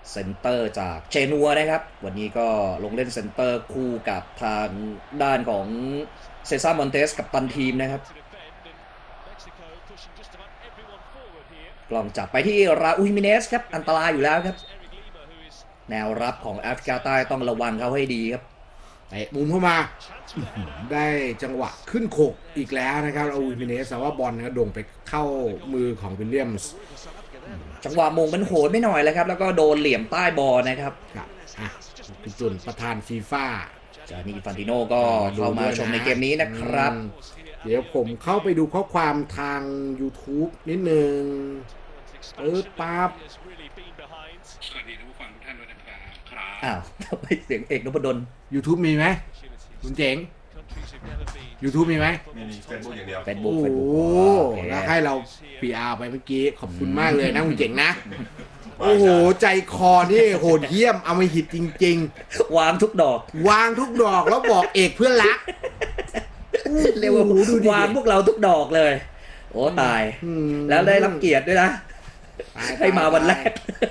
เซนเตอร์จากเจนัวนะครับวันนี้ก็ลงเล่นเซนเตอร์คู่กับทางด้านของเซซ่ามอนเตสกับตันทีมนะครับกล้องจับไปที่ราอูลฮิมิเนสครับอันตรายอยู่แล้วครับแนวรับของแอฟริกาใต้ต้องระวังเขาให้ดีครับเตะมุมเข้ามาได้จังหวะขึ้นโขกอีกแล้วนะครับราอูลฮิมิเนสแต่ว่าบอลก็โด่งไปเข้ามือของวิลเลียมส์จังหวะมงมันโหดไม่หน่อยแล้วครับแล้วก็โดนเหลี่ยมใต้บอลนะครับคุณจุนประธานฟีฟ่าจานีอินฟันติโนก็เข้ามาชมในเกมนี้นะครับเดี๋ยวผมเข้าไปดูข้อความทาง YouTube นิดนึงปั๊บสวัสดีทุกฟังทุกท่านด้วยนะครับอ้าวทำไมเสียงเอกนพดล YouTube มีไหมคุณเจ๋ง YouTube มีไหมมีเฟซบุ๊กอย่างเดียวเฟซบุ๊กโอ้แล้วให้เรา PR ไปเมื่อกี้ขอบคุณมากเลยนะคุณเจ๋งนะโอ้โหใจคอนี่โหดเยี่ยมเอามาหิตจริงๆวางทุกดอกแล้วบอกเอกเพื่อนรักเรียกว่าวางพวกเราทุกดอกเลยโอ้ตายแล้วได้รับเกียรติด้วยนะให้มาวันแรก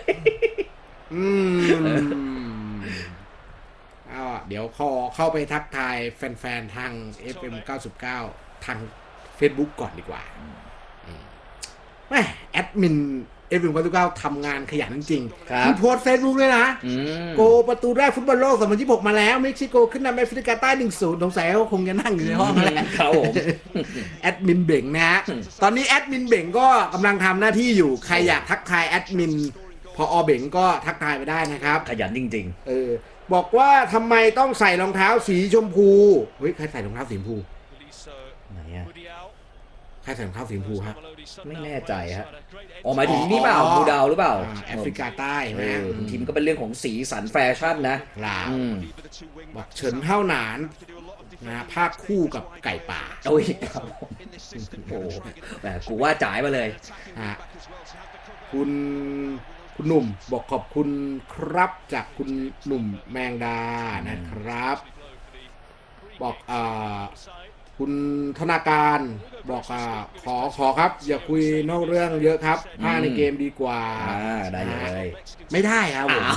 เดี๋ยวขอเข้าไปทักทายแฟนๆทาง FM 99ทาง Facebook ก่อนดีกว่าแม่แอดมินFM 99ทำงานขยันจริงๆมีโพสต์ Facebook ด้วยนะโกประตูแรกฟุตบอลโลก2026มาแล้วเม็กซิโกขึ้นนำแอฟริกาใต้ 1-0 สงสัยเขาคงจะนั่งอยู่ในห้องแหละครับผมแอดมินเบ่งนะฮะตอนนี้แอดมินเบ่งก็กำลังทำหน้าที่อยู่ใครอยากทักทายแอดมินพอเบ่งก็ทักทายไปได้นะครับขยันจริงๆบอกว่าทำไมต้องใส่รองเท้าสีชมพูเฮ้ยใครใส่รองเท้าสีชมพูไหนอะใครใส่รองเท้าสีชมพูฮะไม่แน่ใจฮะหมายถึงนี่เปล่าบูดาวหรือเปล่าแอฟริกาใต้นะทีมก็เป็นเรื่องของสีสันแฟชั่นนะบอกเฉินเท่าหนานนะภาคคู่กับไก่ป่าโอ้ยโอ้แบบกูว่าจ่ายมาเลยคุณหนุ่มบอกขอบคุณครับจากคุณหนุ่มแมงดานะครับบอกคุณธนาการบอกขอครับอย่าคุยนอกเรื่องเยอะครับภาคในเกมดีกว่าได้เลยไม่ได้ครับผม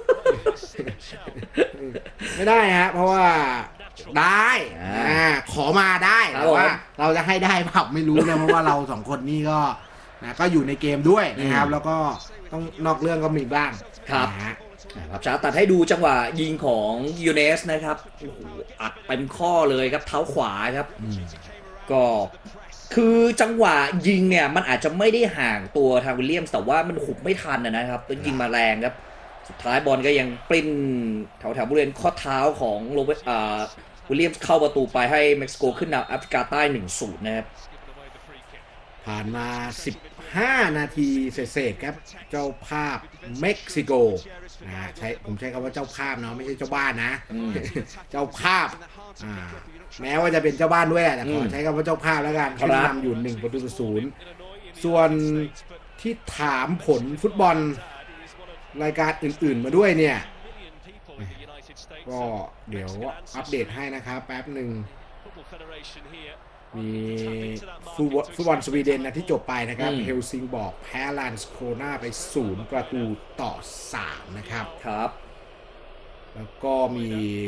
ไม่ได้ฮะเพราะว่าได้ขอมาได้แต่ว่าเราจะให้ได้เปล่าไม่รู้นะเพราะว่าเราสองคนนี่ก็อยู่ในเกมด้วยนะครับแล้วก็ต้องนอกเรื่องก็มีบ้างครับชาตัดให้ดูจังหวะยิงของยูเนสนะครับโอ้โหอัดเต็มข้อเลยครับเท้าขวาครับก็คือจังหวะยิงเนี่ยมันอาจจะไม่ได้ห่างตัวทางวิลเลียมส์แต่ว่ามันหุบไม่ทันนะครับแล้วยิงมาแรงครับสุดท้ายบอลก็ยังปริ้นแถวบริเวณข้อเท้าของวิลเลียมส์เข้าประตูไปให้เม็กซิโกขึ้นนำแอฟริกาใต้ 1-0 นะครับผ่านมา15นาทีเศษครับเจ้าภาพเม็กซิโกผมใช้คำว่าเจ้าภาพเนาะไม่ใช่เจ้าบ้านนะเจ้าภาพแม้ว่าจะเป็นเจ้าบ้านด้วยแต่ขอใช้คำว่าเจ้าภาพแล้วกันขึ้นนำอยู่1-0ส่วนที่ถามผลฟุตบอลรายการอื่นๆมาด้วยเนี่ยก็เดี๋ยวอัปเดตให้นะครับแป๊บหนึ่งมีฟุตบอลสวีเดนนะที่จบไปนะครับเฮลซิงบอกแพ้ลานสโคนาไป0-3นะครับครับแล้วก็มี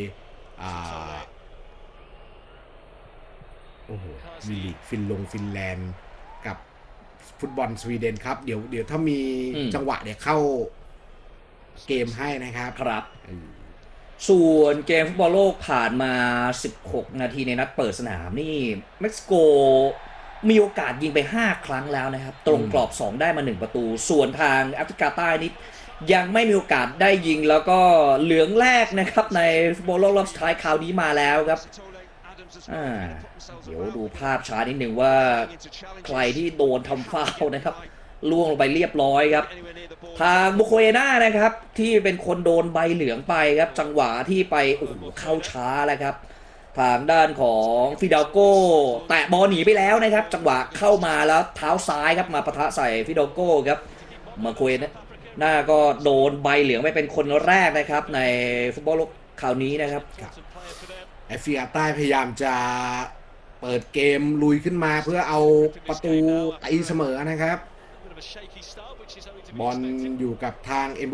โอ้โหมีลีกฟินแลนด์กับฟุตบอลสวีเดนครับเดี๋ยวถ้ามีจังหวะเดี๋ยวเข้าเกมให้นะครับครับส่วนเกมฟุตบอลโลกผ่านมา16นาทีในนัดเปิดสนามนี่เม็กซิโกมีโอกาสยิงไป5ครั้งแล้วนะครับตรงกรอบ2ได้มา1ประตูส่วนทางแอฟริกาใต้นี่ยังไม่มีโอกาสได้ยิงแล้วก็เหลืองแรกนะครับในฟุตบอลโลกรอบสุดท้ายคราวนี้มาแล้วครับเดี๋ยวดูภาพช้านิดนึงว่าใครที่โดนทำฟาวล์นะครับล่วงลงไปเรียบร้อยครับทางบุโคเอน่านะครับที่เป็นคนโดนใบเหลืองไปครับจังหวะที่ไปโอ้โหเข้าช้าแล้วครับทางด้านของฟิดาโก้แตะบอลหนีไปแล้วนะครับจังหวะเข้ามาแล้วเท้าซ้ายครับมาปะทะใส่ฟิดาโก้ครับมาโคเอน่าก็โดนใบเหลืองไปเป็นคนแรกนะครับในฟุตบอลโลกคราวนี้นะครับแอฟริกาใต้พยายามจะเปิดเกมลุยขึ้นมาเพื่อเอาประตูตีเสมอนะครับบอลอยู่กับทาง